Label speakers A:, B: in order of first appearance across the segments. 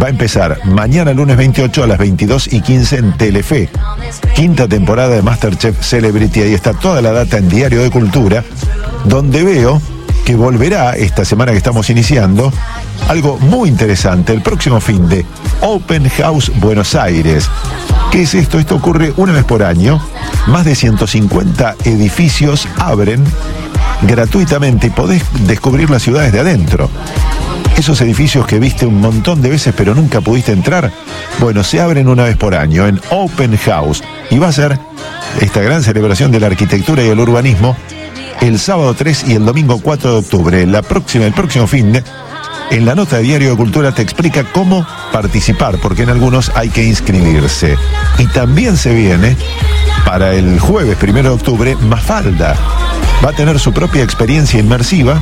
A: va a empezar mañana lunes 28 a las 22:15 en Telefe. Quinta temporada de MasterChef Celebrity. Ahí está toda la data en Diario de Cultura, donde veo que volverá esta semana que estamos iniciando algo muy interesante, el próximo fin de Open House Buenos Aires. ¿Qué es esto? Esto ocurre una vez por año. Más de 150 edificios abren gratuitamente y podés descubrir las ciudades de adentro. Esos edificios que viste un montón de veces pero nunca pudiste entrar, bueno, se abren una vez por año en Open House y va a ser esta gran celebración de la arquitectura y el urbanismo el sábado 3 y el domingo 4 de octubre. El próximo fin de... En la nota de Diario de Cultura te explica cómo participar, porque en algunos hay que inscribirse. Y también se viene, para el jueves 1 de octubre, Mafalda. Va a tener su propia experiencia inmersiva,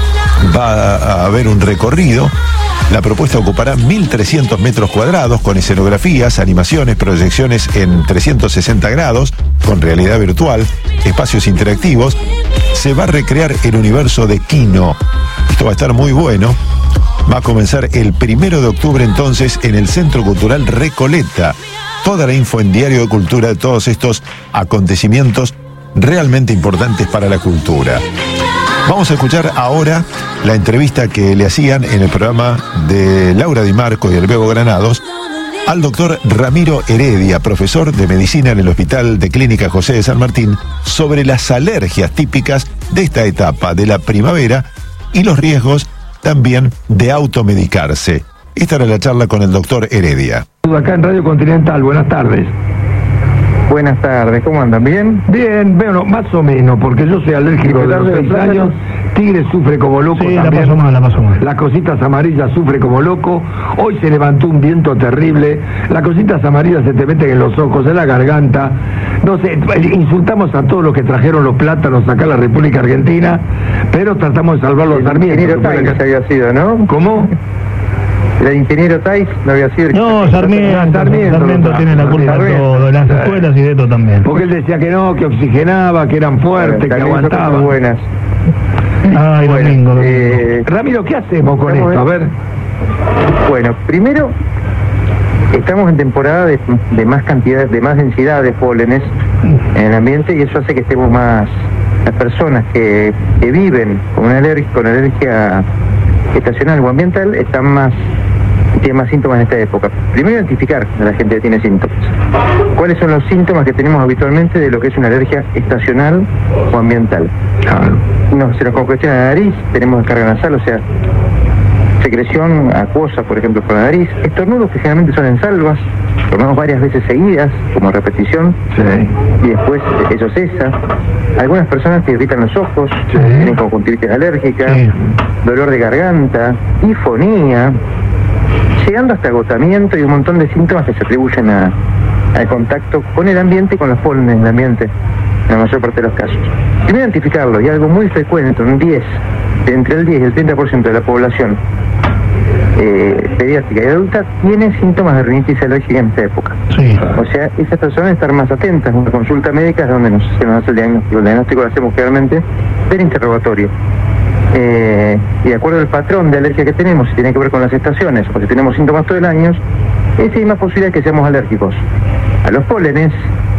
A: va a haber un recorrido. La propuesta ocupará 1.300 metros cuadrados con escenografías, animaciones, proyecciones en 360 grados, con realidad virtual, espacios interactivos. Se va a recrear el universo de Kino. Esto va a estar muy bueno. Va a comenzar el 1 de octubre entonces en el Centro Cultural Recoleta. Toda la info en Diario de Cultura de todos estos acontecimientos realmente importantes para la cultura. Vamos a escuchar ahora la entrevista que le hacían en el programa de Laura Di Marco y el Bebo Granados al doctor Ramiro Heredia, profesor de medicina en el Hospital de Clínica José de San Martín, sobre las alergias típicas de esta etapa de la primavera y los riesgos también de automedicarse. Esta era la charla con el doctor Heredia.
B: Acá en Radio Continental, buenas tardes.
C: Buenas tardes, ¿cómo andan? ¿Bien?
B: Bien, bueno, más o menos, porque yo soy alérgico de los 6 años. Tigre sufre como loco
D: sí,
B: también.
D: La paso mal.
B: Las cositas amarillas sufre como loco. Hoy se levantó un viento terrible. Las cositas amarillas se te meten en los ojos, en la garganta. No sé, insultamos a todos los que trajeron los plátanos acá a la República Argentina, pero tratamos de salvar los sarmientos.
C: El ingeniero Tais había sido, ¿no?
B: ¿Cómo?
C: El ingeniero Tais no había sido...
D: No, Sarmiento tiene la culpa de todo, de las escuelas y de esto también.
B: Porque él decía que no, que oxigenaba, que eran fuertes, que aguantaban.
C: Buenas.
D: Ay,
C: bueno,
D: domingo.
B: Ramiro, ¿qué hacemos con esto? A ver.
C: Bueno, primero, estamos en temporada de más cantidad, de más densidad de pólenes en el ambiente y eso hace que estemos más... Las personas que viven con una alergia estacional o ambiental tienen más síntomas en esta época. Primero, identificar a la gente que tiene síntomas. ¿Cuáles son los síntomas que tenemos habitualmente de lo que es una alergia estacional o ambiental? Se nos congestiona la nariz, tenemos descarga nasal, o sea, secreción acuosa, por ejemplo, por la nariz. Estornudos que generalmente son en salvas, estornudamos varias veces seguidas, como repetición, sí. Y después eso cesa. Algunas personas que irritan los ojos, sí. Tienen conjuntivitis alérgica, sí. Dolor de garganta, hifonía, llegando hasta agotamiento y un montón de síntomas que se atribuyen al contacto con el ambiente y con los pólenes del ambiente, en la mayor parte de los casos. Primero identificarlo, y algo muy frecuente, entre el 10 y el 30% de la población pediátrica y adulta tiene síntomas de rinitis alérgica en esta época. Sí. O sea, esas personas están más atentas. Una consulta médica es donde se nos hace el diagnóstico. El diagnóstico lo hacemos generalmente del interrogatorio. Y de acuerdo al patrón de alergia que tenemos, si tiene que ver con las estaciones o si tenemos síntomas todo el año, hay más posibilidad de que seamos alérgicos a los pólenes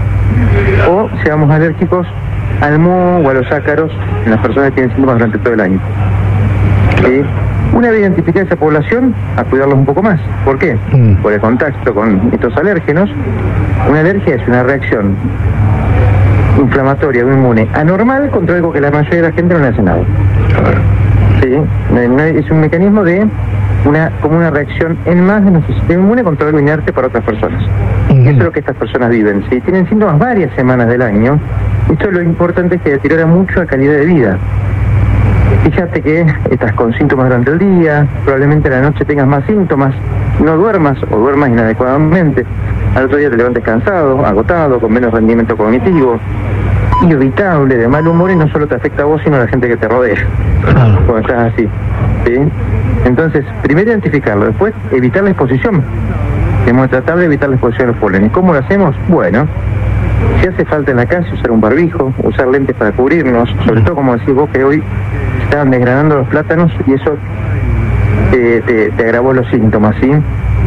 C: o seamos alérgicos al moho o a los ácaros en las personas que tienen síntomas durante todo el año. ¿Sí? Una vez identificada esa población, a cuidarlos un poco más. ¿Por qué? Por el contacto con estos alérgenos. Una alergia es una reacción inflamatoria o inmune anormal contra algo que la mayoría de la gente no le hace nada. ¿Sí? Es un mecanismo de como una reacción en más de nuestro sistema inmune contra algo inerte para otras personas. Eso es lo que estas personas viven. Si tienen síntomas varias semanas del año, esto lo importante es que deteriora mucho la calidad de vida. Fíjate que estás con síntomas durante el día, probablemente a la noche tengas más síntomas, no duermas o duermas inadecuadamente, al otro día te levantes cansado, agotado, con menos rendimiento cognitivo, irritable, de mal humor, y no solo te afecta a vos, sino a la gente que te rodea, cuando estás así, ¿sí? Entonces, primero identificarlo, después evitar la exposición. Tenemos que tratar de evitar la exposición a los pólenes. ¿Cómo lo hacemos? Bueno, si hace falta en la casa, usar un barbijo, usar lentes para cubrirnos, sobre todo como decís vos que hoy estaban desgranando los plátanos y eso te agravó los síntomas, ¿sí?